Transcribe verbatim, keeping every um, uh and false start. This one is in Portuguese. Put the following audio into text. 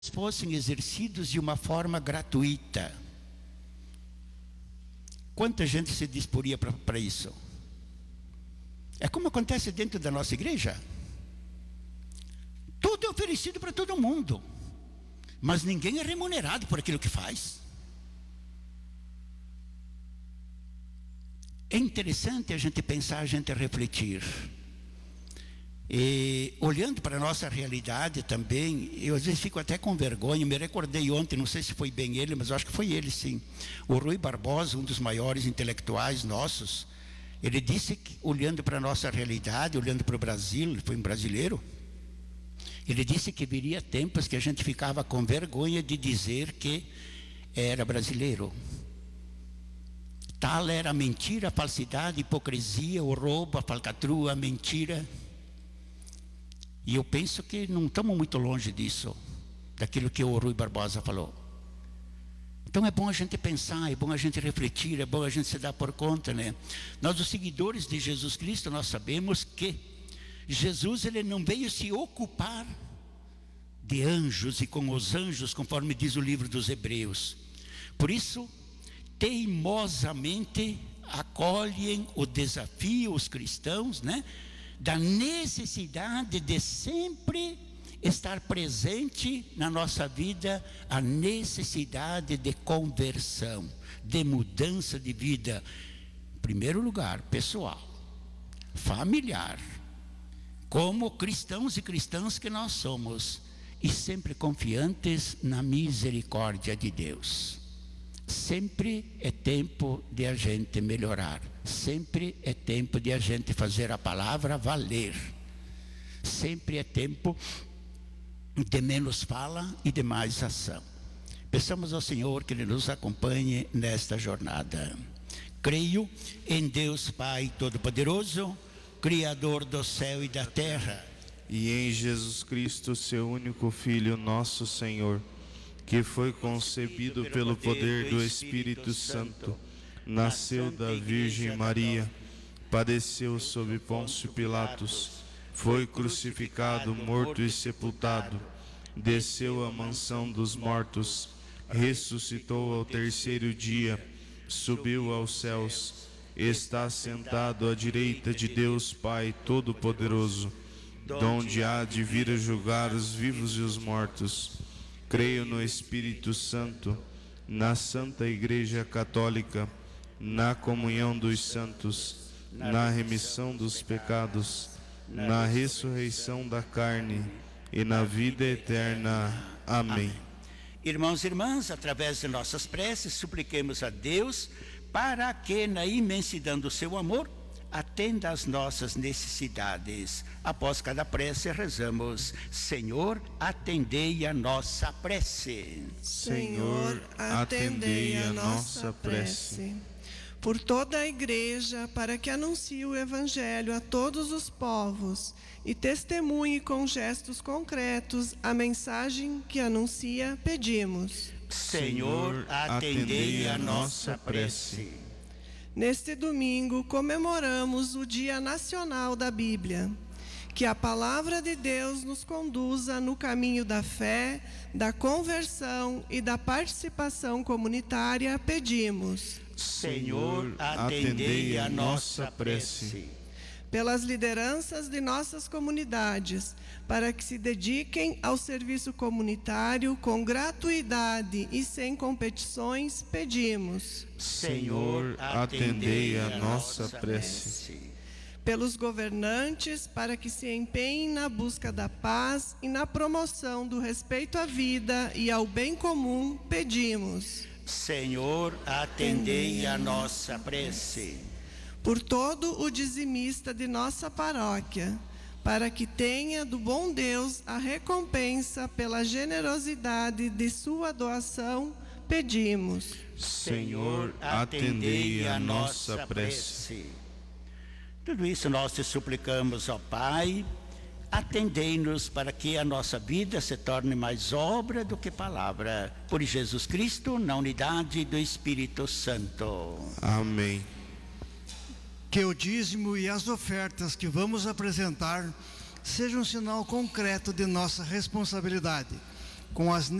fossem exercidos de uma forma gratuita, quanta gente se disporia para isso? É como acontece dentro da nossa igreja. Tudo é oferecido para todo mundo, mas ninguém é remunerado por aquilo que faz. É interessante a gente pensar, a gente refletir. E olhando para a nossa realidade também, eu às vezes fico até com vergonha. Me recordei ontem, não sei se foi bem ele, mas eu acho que foi ele sim, o Rui Barbosa, um dos maiores intelectuais nossos. Ele disse que, olhando para a nossa realidade, olhando para o Brasil, ele foi um brasileiro, ele disse que viria tempos que a gente ficava com vergonha de dizer que era brasileiro. Tal era a mentira, a falsidade, a hipocrisia, o roubo, a falcatrua, a mentira. E eu penso que não estamos muito longe disso, daquilo que o Rui Barbosa falou. Então é bom a gente pensar, é bom a gente refletir, é bom a gente se dar por conta, né? Nós, os seguidores de Jesus Cristo, nós sabemos que Jesus, ele não veio se ocupar de anjos e com os anjos, conforme diz o livro dos Hebreus. Por isso, teimosamente acolhem o desafio, os cristãos, né, da necessidade de sempre estar presente na nossa vida, a necessidade de conversão, de mudança de vida, em primeiro lugar, pessoal, familiar, como cristãos e cristãs que nós somos, e sempre confiantes na misericórdia de Deus. Sempre é tempo de a gente melhorar, sempre é tempo de a gente fazer a palavra valer, sempre é tempo de menos fala e de mais ação. Peçamos ao Senhor que Ele nos acompanhe nesta jornada. Creio em Deus Pai Todo-Poderoso, Criador do céu e da terra, e em Jesus Cristo, seu único Filho, nosso Senhor, que foi concebido pelo poder do Espírito Santo, nasceu da Virgem Maria, padeceu sob Pôncio Pilatos, foi crucificado, morto e sepultado, desceu à mansão dos mortos, ressuscitou ao terceiro dia, subiu aos céus, está sentado à direita de Deus Pai Todo-Poderoso, donde há de vir a julgar os vivos e os mortos. Creio no Espírito Santo, na Santa Igreja Católica, na comunhão dos santos, na remissão dos pecados, na ressurreição da carne e na vida eterna. Amém. Irmãos e irmãs, através de nossas preces, supliquemos a Deus para que, na imensidão do seu amor, atenda às nossas necessidades. Após cada prece, rezamos: Senhor, atendei a nossa prece. Senhor, atendei a nossa prece. Por toda a igreja, para que anuncie o Evangelho a todos os povos e testemunhe com gestos concretos a mensagem que anuncia, pedimos: Senhor, atendei a nossa prece. Neste domingo comemoramos o Dia Nacional da Bíblia. Que a palavra de Deus nos conduza no caminho da fé, da conversão e da participação comunitária, pedimos: Senhor, atendei a nossa prece. Pelas lideranças de nossas comunidades, para que se dediquem ao serviço comunitário com gratuidade e sem competições, pedimos: Senhor, atendei a nossa prece. Pelos governantes, para que se empenhem na busca da paz e na promoção do respeito à vida e ao bem comum, pedimos: Senhor, atendei a nossa prece. Por todo o dizimista de nossa paróquia, para que tenha do bom Deus a recompensa pela generosidade de sua doação, pedimos: Senhor, atendei a nossa prece. Tudo isso nós te suplicamos, ó Pai, atendei-nos para que a nossa vida se torne mais obra do que palavra. Por Jesus Cristo, na unidade do Espírito Santo. Amém. Que o dízimo e as ofertas que vamos apresentar sejam um sinal concreto de nossa responsabilidade, com as